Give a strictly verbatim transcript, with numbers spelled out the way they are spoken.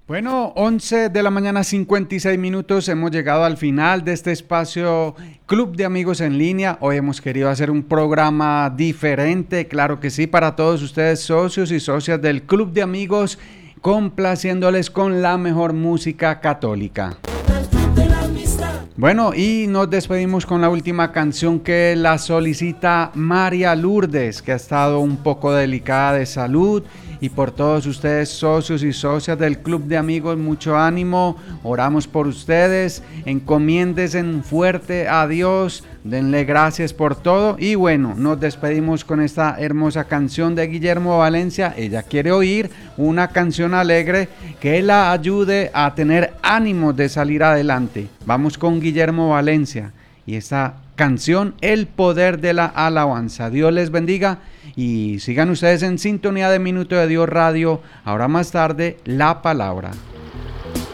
Bueno, once de la mañana, cincuenta y seis minutos, hemos llegado al final de este espacio Club de Amigos en Línea. Hoy hemos querido hacer un programa diferente, claro que sí, para todos ustedes socios y socias del Club de Amigos, complaciéndoles con la mejor música católica. Bueno, y nos despedimos con la última canción que la solicita María Lourdes, que ha estado un poco delicada de salud. Y por todos ustedes, socios y socias del Club de Amigos, mucho ánimo, oramos por ustedes, encomiéndense fuerte a Dios, denle gracias por todo. Y bueno, nos despedimos con esta hermosa canción de Guillermo Valencia. Ella quiere oír una canción alegre que la ayude a tener ánimo de salir adelante. Vamos con Guillermo Valencia y esta canción, El Poder de la Alabanza. Dios les bendiga y sigan ustedes en sintonía de Minuto de Dios Radio. Ahora más tarde, la palabra.